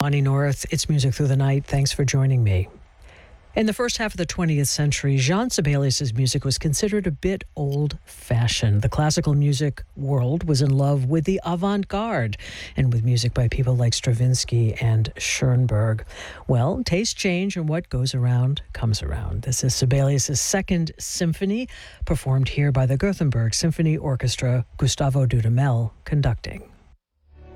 Bonnie North. It's Music Through the Night. Thanks for joining me. In the first half of the 20th century, Jean Sibelius' music was considered a bit old-fashioned. The classical music world was in love with the avant-garde and with music by people like Stravinsky and Schoenberg. Well, tastes change and what goes around comes around. This is Sibelius' Second Symphony, performed here by the Gothenburg Symphony Orchestra, Gustavo Dudamel conducting.